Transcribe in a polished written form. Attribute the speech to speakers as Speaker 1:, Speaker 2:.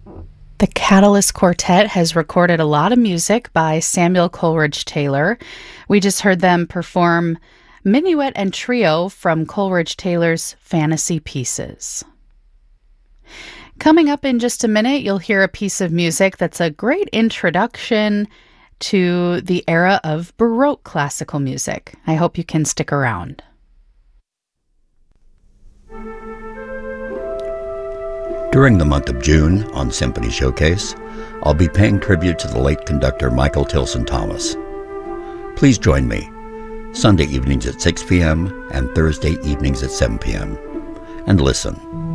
Speaker 1: The Catalyst Quartet has recorded a lot of music by Samuel Coleridge Taylor. We just heard them perform Minuet and Trio from Coleridge Taylor's Fantasy Pieces. Coming up in just a minute, you'll hear a piece of music that's a great introduction to the era of Baroque classical music. I hope you can stick around.
Speaker 2: During the month of June on Symphony Showcase, I'll be paying tribute to the late conductor Michael Tilson Thomas. Please join me Sunday evenings at 6 p.m. and Thursday evenings at 7 p.m. and listen.